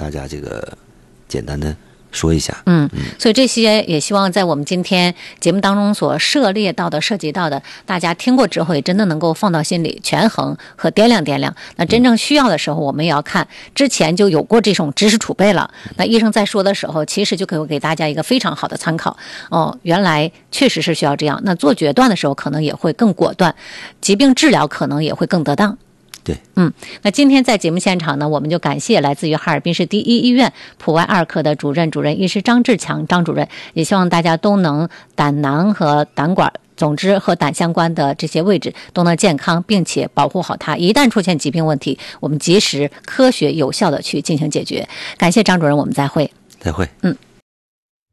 大家这个简单的说一下。 所以这些也希望在我们今天节目当中所涉及到的，大家听过之后也真的能够放到心里，权衡和掂量掂量。那真正需要的时候，我们也要看之前就有过这种知识储备了。那医生在说的时候，其实就可以给大家一个非常好的参考。原来确实是需要这样。那做决断的时候，可能也会更果断，疾病治疗可能也会更得当。 对， 那今天在节目现场呢，我们就感谢来自于哈尔滨市第一医院普外2科的主任医师张志强张主任，也希望大家都能胆囊和胆管，总之和胆相关的这些位置都能健康，并且保护好它。一旦出现疾病问题，我们及时、科学、有效的去进行解决。感谢张主任，我们再会。 再会。